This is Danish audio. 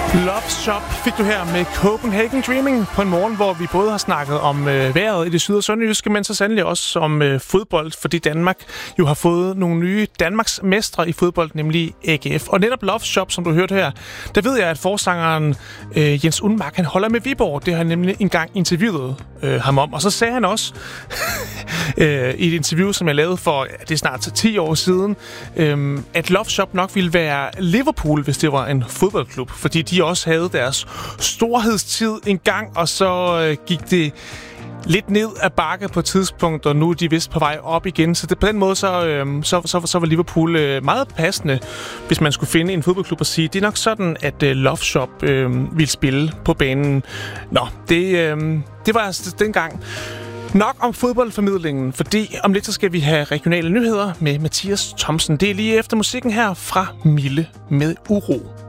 Love Shop fik du her med Copenhagen Dreaming på en morgen, hvor vi både har snakket om vejret i det syd- og sønderjyske, men så sandelig også om fodbold, fordi Danmark jo har fået nogle nye Danmarks mestre i fodbold, nemlig AGF. Og netop Love Shop, som du hørte her, der ved jeg, at forsangeren Jens Unmark, han holder med Viborg. Det har han nemlig engang interviewet ham om. Og så sagde han også i et interview, som jeg lavede for, det er snart 10 år siden, at Love Shop nok ville være Liverpool, hvis det var en fodboldklub, fordi de også havde deres storhedstid en gang, og så gik det lidt ned ad bakke på et tidspunkt, og nu er de vist på vej op igen. Så det, på den måde, så var Liverpool meget passende, hvis man skulle finde en fodboldklub og sige, det er nok sådan, at Love Shop ville spille på banen. Nå, det var altså dengang. Nok om fodboldformidlingen, fordi om lidt så skal vi have regionale nyheder med Mathias Thomsen. Det er lige efter musikken her fra Mille med Uro.